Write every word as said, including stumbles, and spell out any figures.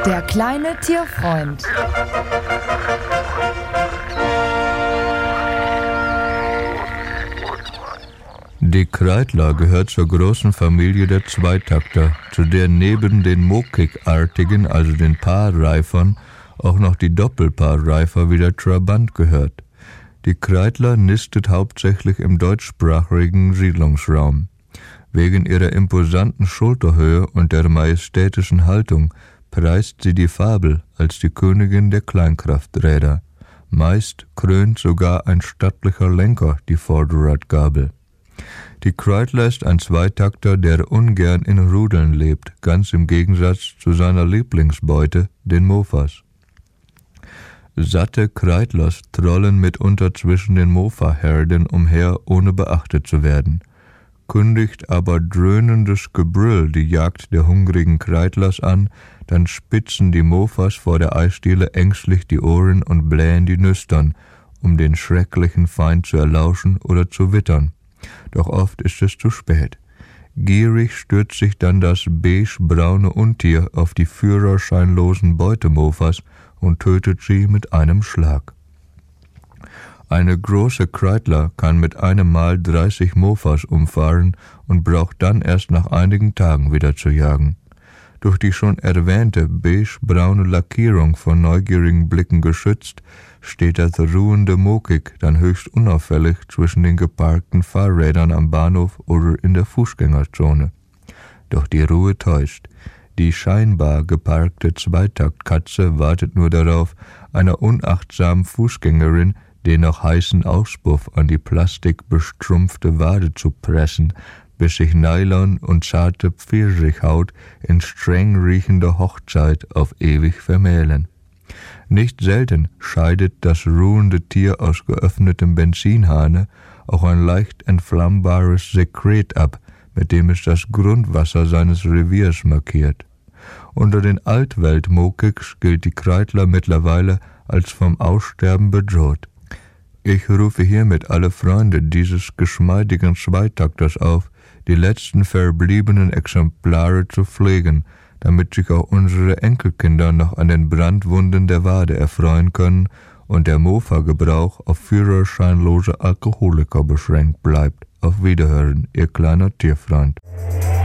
Der kleine Tierfreund. Die Kreidler gehört zur großen Familie der Zweitakter, zu der neben den Mokik-artigen, also den Paarreifern, auch noch die Doppelpaarreifer wie der Trabant gehört. Die Kreidler nistet hauptsächlich im deutschsprachigen Siedlungsraum. Wegen ihrer imposanten Schulterhöhe und der majestätischen Haltung preist sie die Fabel als die Königin der Kleinkrafträder. Meist krönt sogar ein stattlicher Lenker die Vorderradgabel. Die Kreidler ist ein Zweitakter, der ungern in Rudeln lebt, ganz im Gegensatz zu seiner Lieblingsbeute, den Mofas. Satte Kreidlers trollen mitunter zwischen den Mofa-Herden umher, ohne beachtet zu werden. Kündigt aber dröhnendes Gebrüll die Jagd der hungrigen Kreidlers an, dann spitzen die Mofas vor der Eisdiele ängstlich die Ohren und blähen die Nüstern, um den schrecklichen Feind zu erlauschen oder zu wittern. Doch oft ist es zu spät. Gierig stürzt sich dann das beige-braune Untier auf die führerscheinlosen Beutemofas und tötet sie mit einem Schlag. Eine große Kreidler kann mit einem Mal dreißig Mofas umfahren und braucht dann erst nach einigen Tagen wieder zu jagen. Durch die schon erwähnte beige-braune Lackierung von neugierigen Blicken geschützt, steht das ruhende Mokik dann höchst unauffällig zwischen den geparkten Fahrrädern am Bahnhof oder in der Fußgängerzone. Doch die Ruhe täuscht. Die scheinbar geparkte Zweitaktkatze wartet nur darauf, einer unachtsamen Fußgängerin den noch heißen Auspuff an die plastikbestrumpfte Wade zu pressen, bis sich Nylon und zarte Pfirsichhaut in streng riechender Hochzeit auf ewig vermählen. Nicht selten scheidet das ruhende Tier aus geöffnetem Benzinhahne auch ein leicht entflammbares Sekret ab, mit dem es das Grundwasser seines Reviers markiert. Unter den Altwelt-Mokiks gilt die Kreidler mittlerweile als vom Aussterben bedroht. Ich rufe hiermit alle Freunde dieses geschmeidigen Zweitakters auf, die letzten verbliebenen Exemplare zu pflegen, damit sich auch unsere Enkelkinder noch an den Brandwunden der Wade erfreuen können und der Mofa-Gebrauch auf führerscheinlose Alkoholiker beschränkt bleibt. Auf Wiederhören, Ihr kleiner Tierfreund.